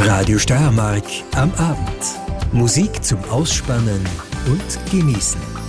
Radio Steiermark am Abend. Musik zum Ausspannen und Genießen.